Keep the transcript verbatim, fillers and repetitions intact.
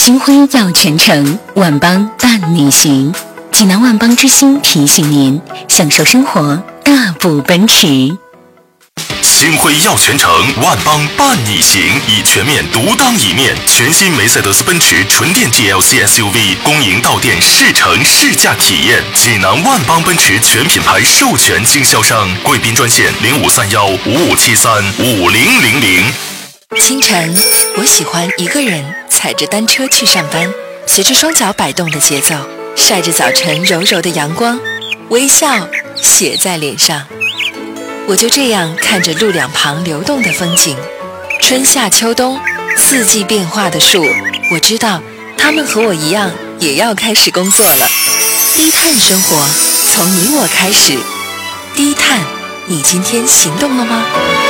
星辉耀全城，万邦伴你行。济南万邦之星提醒您，享受生活，大步奔驰。 星辉耀全城，万邦伴你行，以全面独当一面。全新梅赛德斯奔驰纯电 G L C S U V 公营到店试乘试驾体验。济南万邦奔驰全品牌授权经销商，贵宾专线零五三幺五五七三五零零零。 清晨，我喜欢一个人踩着单车去上班，随着双脚摆动的节奏，晒着早晨柔柔的阳光，微笑写在脸上。我就这样看着路两旁流动的风景，春夏秋冬，四季变化的树，我知道他们和我一样也要开始工作了。低碳生活，从你我开始。低碳，你今天行动了吗？